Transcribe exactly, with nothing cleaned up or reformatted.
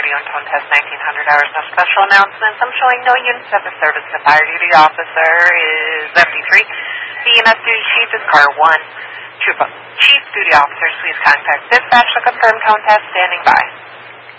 audio and tone test nineteen hundred hours. No special announcements. I'm showing no units of the service. The fire duty officer is fifty-three. The E M S duty chief is car one. Chief Duty officers, please contact dispatch to confirm tone test. Standing by.